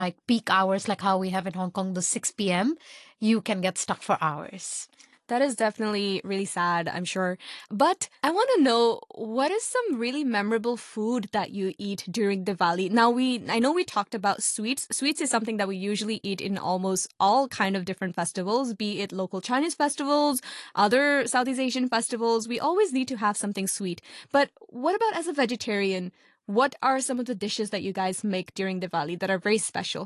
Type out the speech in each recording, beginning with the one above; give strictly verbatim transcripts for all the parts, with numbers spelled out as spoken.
like peak hours, like how we have in Hong Kong, the six p.m., you can get stuck for hours. That is definitely really sad, I'm sure. But I want to know, what is some really memorable food that you eat during Diwali? Now we I know we talked about sweets. Sweets is something that we usually eat in almost all kind of different festivals, be it local Chinese festivals, other Southeast Asian festivals. We always need to have something sweet. But what about as a vegetarian? What are some of the dishes that you guys make during Diwali that are very special?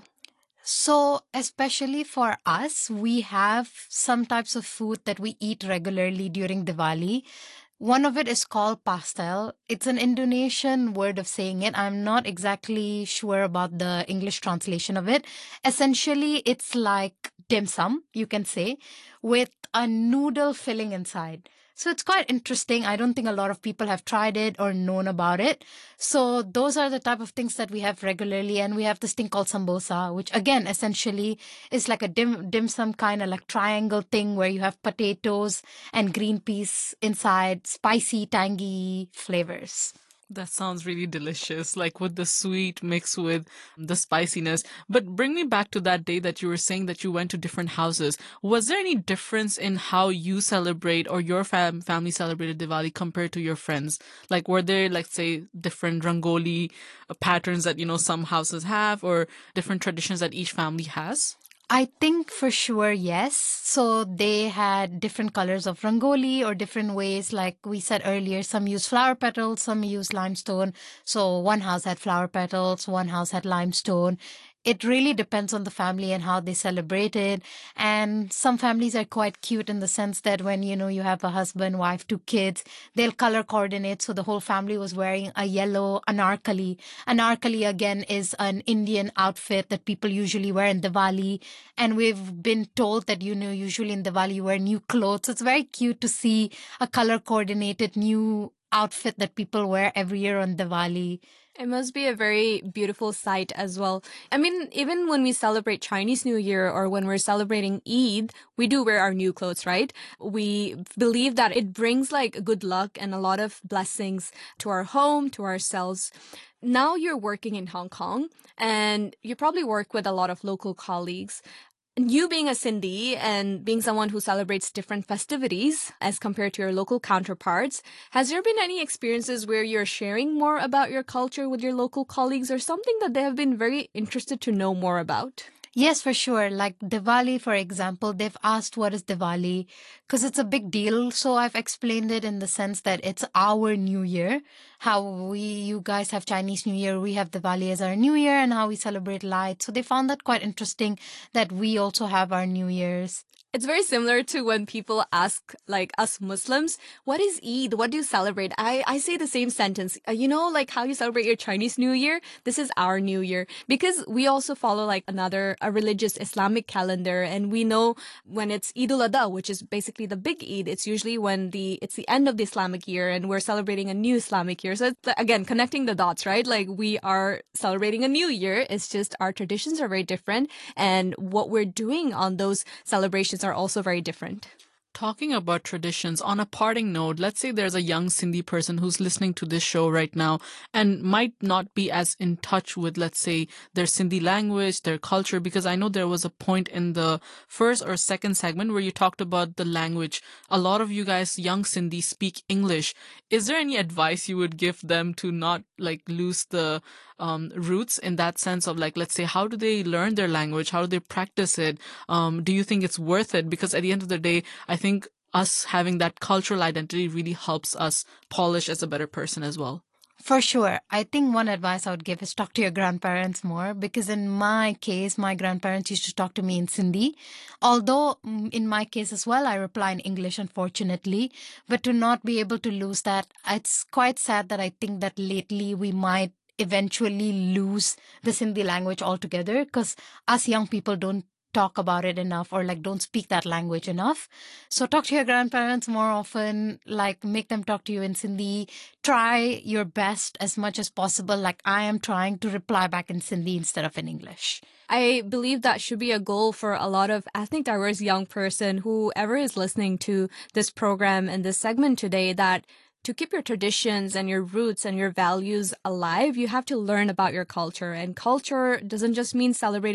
So, especially for us, we have some types of food that we eat regularly during Diwali. One of it is called pastel. It's an Indonesian word of saying it. I'm not exactly sure about the English translation of it. Essentially, it's like dim sum, you can say, with a noodle filling inside. So it's quite interesting. I don't think a lot of people have tried it or known about it. So those are the type of things that we have regularly. And we have this thing called sambosa, which again, essentially is like a dim, dim sum kind of like triangle thing where you have potatoes and green peas inside, spicy, tangy flavors. That sounds really delicious, like with the sweet mixed with the spiciness. But bring me back to that day that you were saying that you went to different houses. Was there any difference in how you celebrate or your fam- family celebrated Diwali compared to your friends? Like, were there, like, say, different rangoli uh, patterns that, you know, some houses have or different traditions that each family has? I think for sure, yes. So they had different colors of rangoli or different ways. Like we said earlier, some use flower petals, some use limestone. So one house had flower petals, one house had limestone. It really depends on the family and how they celebrate it. And some families are quite cute in the sense that when, you know, you have a husband, wife, two kids, they'll color coordinate. So the whole family was wearing a yellow anarkali. Anarkali, again, is an Indian outfit that people usually wear in Diwali. And we've been told that, you know, usually in Diwali you wear new clothes. It's very cute to see a color coordinated new outfit that people wear every year on Diwali. It must be a very beautiful sight as well. I mean, even when we celebrate Chinese New Year or when we're celebrating Eid, we do wear our new clothes, right? We believe that it brings like good luck and a lot of blessings to our home, to ourselves. Now you're working in Hong Kong and you probably work with a lot of local colleagues. You being a Sindhi and being someone who celebrates different festivities as compared to your local counterparts, has there been any experiences where you're sharing more about your culture with your local colleagues or something that they have been very interested to know more about? Yes, for sure. Like Diwali, for example, they've asked what is Diwali because it's a big deal. So I've explained it in the sense that it's our new year. How we, you guys have Chinese New Year, we have Diwali as our new year, and how we celebrate light. So they found that quite interesting that we also have our New Year's. It's very similar to when people ask, like us Muslims, what is Eid? What do you celebrate? I, I say the same sentence. Uh, you know, like how you celebrate your Chinese New Year? This is our New Year. Because we also follow like another, a religious Islamic calendar. And we know when it's Eid al-Adha, which is basically the big Eid, it's usually when the, it's the end of the Islamic year and we're celebrating a new Islamic year. So it's, again, connecting the dots, right? Like we are celebrating a new year. It's just our traditions are very different. And what we're doing on those celebrations are also very different. Talking about traditions, on a parting note, let's say there's a young Sindhi person who's listening to this show right now and might not be as in touch with, let's say, their Sindhi language, their culture, because I know there was a point in the first or second segment where you talked about the language. A lot of you guys, young Sindhi, speak English. Is there any advice you would give them to not like lose the um, roots in that sense of like, let's say, how do they learn their language? How do they practice it? Um, do you think it's worth it? Because at the end of the day, I think us having that cultural identity really helps us polish as a better person as well. For sure. I think one advice I would give is talk to your grandparents more because in my case, my grandparents used to talk to me in Sindhi. Although mm, in my case as well, I reply in English, unfortunately. But to not be able to lose that, it's quite sad that I think that lately we might eventually lose the Sindhi language altogether because us young people don't talk about it enough or like don't speak that language enough. So talk to your grandparents more often, like make them talk to you in Sindhi. Try your best as much as possible. Like I am trying to reply back in Sindhi instead of in English. I believe that should be a goal for a lot of ethnic diverse young person, whoever is listening to this program and this segment today, that to keep your traditions and your roots and your values alive, you have to learn about your culture. And culture doesn't just mean celebrating